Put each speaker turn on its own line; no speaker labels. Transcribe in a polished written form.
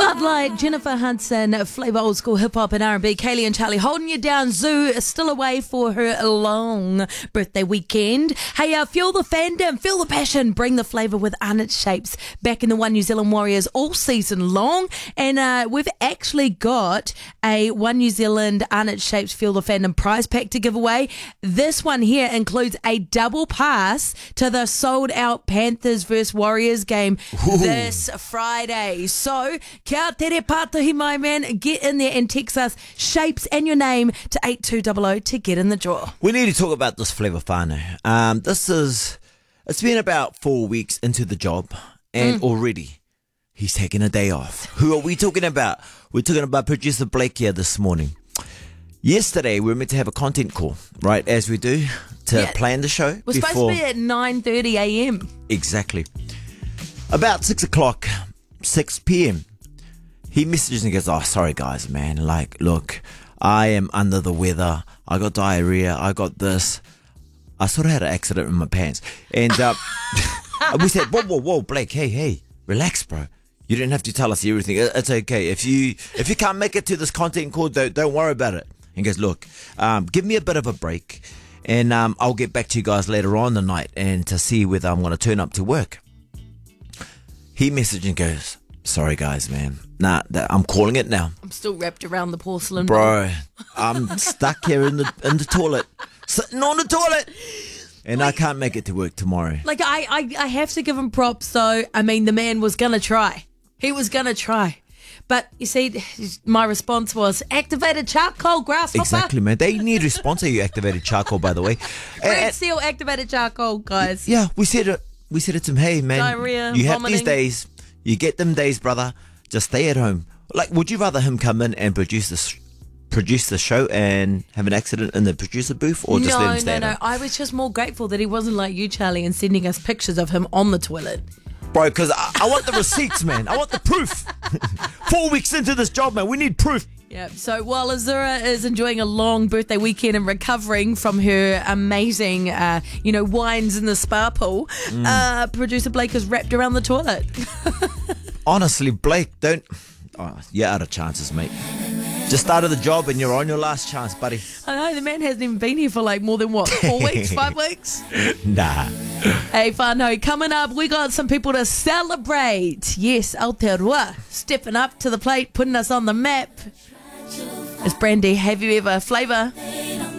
Bud Light, Jennifer Hudson, Flavour Old School Hip Hop and R&B. Kaylee and Charlie holding you down. Zoo is still away for her long birthday weekend. Hey, feel the fandom, feel the passion, bring the flavour with Arnott Shapes back in the One New Zealand Warriors all season long. And we've actually got a One New Zealand Arnott Shapes Feel the Fandom prize pack to give away. This one here includes a double pass to the sold out Panthers vs Warriors game this Friday. So, kia tere pātahi, my man. Get in there and text us shapes and your name to 8200 to get in the draw.
We need to talk about this Flavour whānau. It's been about 4 weeks into the job, and already he's taking a day off. Who are we talking about? We're talking about producer Blake here this morning. Yesterday, we were meant to have a content call, right, as we do, to plan the show.
We're supposed to be at 9:30 a.m.
Exactly. About 6 o'clock, 6 p.m., he messages and goes, oh, sorry guys, man. Like, look, I am under the weather. I got diarrhea. I got this. I sort of had an accident in my pants. And we said, whoa, Blake, hey, relax, bro. You don't have to tell us everything. It's okay. If you can't make it to this content call, don't worry about it. And he goes, look, give me a bit of a break, and I'll get back to you guys later on the night and to see whether I'm going to turn up to work. He messaged and goes, sorry guys, man. Nah, I'm calling it now.
I'm still wrapped around the porcelain
bro. I'm stuck here in the toilet, sitting on the toilet, and I can't make it to work tomorrow.
Like, I have to give him props, though. I mean, the man was going to try. He was going to try. But, you see, my response was, activated charcoal, grasshopper.
Exactly, man. They need to sponsor you, Activated Charcoal, by the way.
Red Seal Activated Charcoal, guys.
Yeah, we said it to him, hey, man.
Diarrhea,
you
vomiting.
have these days. You get them days, brother. Just stay at home. Like, would you rather him come in and produce the show and have an accident in the producer booth, or just let him stay at home?
No. I was just more grateful that he wasn't like you, Charlie, and sending us pictures of him on the toilet.
Bro, because I want the receipts, man. I want the proof. 4 weeks into this job, man. We need proof.
Yeah, so while Azura is enjoying a long birthday weekend and recovering from her amazing, wines in the spa pool, producer Blake is wrapped around the toilet.
Honestly, Blake, you're out of chances, mate. Just started the job and you're on your last chance, buddy.
I know, the man hasn't even been here for more than 4 weeks, 5 weeks?
Nah.
Hey, whānau, coming up, we got some people to celebrate. Yes, Aotearoa, stepping up to the plate, putting us on the map. It's Brandy. Have you ever? Flavour.